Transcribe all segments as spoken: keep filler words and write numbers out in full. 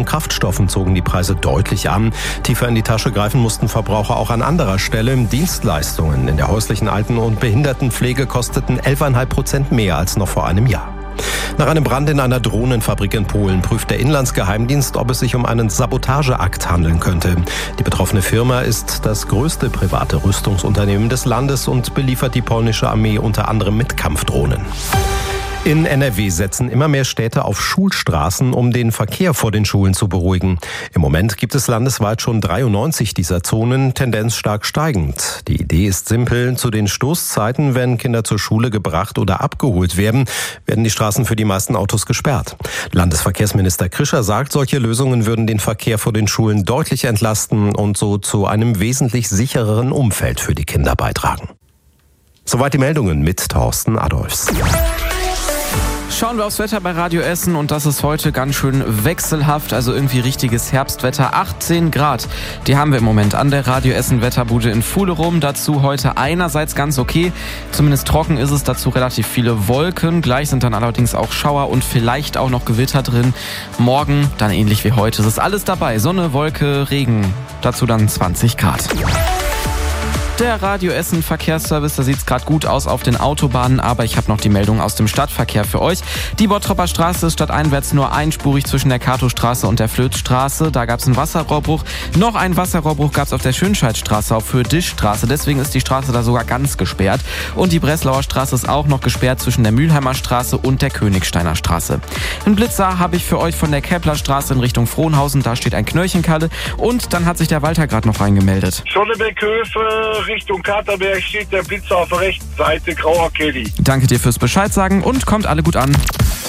und Kraftstoffen zogen die Preise deutlich an. Tiefer in die Tasche greifen mussten Verbraucher auch an anderer Stelle. Dienstleistungen in der häuslichen Alten- und Behindertenpflege kosteten elf Komma fünf Prozent mehr als noch vor einem Jahr. Nach einem Brand in einer Drohnenfabrik in Polen prüft der Inlandsgeheimdienst, ob es sich um einen Sabotageakt handeln könnte. Die betroffene Firma ist das größte private Rüstungsunternehmen des Landes und beliefert die polnische Armee unter anderem mit Kampfdrohnen. In N R W setzen immer mehr Städte auf Schulstraßen, um den Verkehr vor den Schulen zu beruhigen. Im Moment gibt es landesweit schon dreiundneunzig dieser Zonen, Tendenz stark steigend. Die Idee ist simpel. Zu den Stoßzeiten, wenn Kinder zur Schule gebracht oder abgeholt werden, werden die Straßen für die meisten Autos gesperrt. Landesverkehrsminister Krischer sagt, solche Lösungen würden den Verkehr vor den Schulen deutlich entlasten und so zu einem wesentlich sichereren Umfeld für die Kinder beitragen. Soweit die Meldungen mit Thorsten Adolfs. Schauen wir aufs Wetter bei Radio Essen und das ist heute ganz schön wechselhaft, also irgendwie richtiges Herbstwetter. achtzehn Grad, die haben wir im Moment an der Radio Essen Wetterbude in Fuhlerum. Dazu heute einerseits ganz okay, zumindest trocken ist es, dazu relativ viele Wolken. Gleich sind dann allerdings auch Schauer und vielleicht auch noch Gewitter drin. Morgen dann ähnlich wie heute, es ist alles dabei, Sonne, Wolke, Regen, dazu dann zwanzig Grad. Der Radio Essen Verkehrsservice, da sieht's gerade gut aus auf den Autobahnen, aber ich habe noch die Meldung aus dem Stadtverkehr für euch. Die Bottropper Straße ist stadteinwärts nur einspurig zwischen der Katostraße und der Flötzstraße. Da gab's einen Wasserrohrbruch. Noch einen Wasserrohrbruch gab's auf der Schönscheidstraße auf Höhe Dischstraße. Deswegen ist die Straße da sogar ganz gesperrt. Und die Breslauer Straße ist auch noch gesperrt zwischen der Mülheimer Straße und der Königsteiner Straße. Einen Blitzer habe ich für euch von der Keplerstraße in Richtung Frohnhausen. Da steht ein Knöllchenkalle. Und dann hat sich der Walter gerade noch reingemeldet. Schonneberghöfe Richtung Katerberg steht der Blitzer auf der rechten Seite, grauer Kelly. Danke dir fürs Bescheid sagen und kommt alle gut an.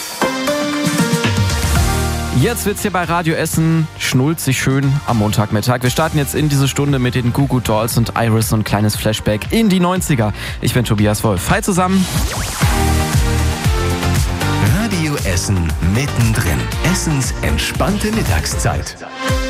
Jetzt wird's hier bei Radio Essen schnulzig schön am Montagmittag. Wir starten jetzt in diese Stunde mit den Goo Goo Dolls und Iris und ein kleines Flashback in die neunziger. Ich bin Tobias Wolf. Hi zusammen. Radio Essen mittendrin. Essens entspannte Mittagszeit.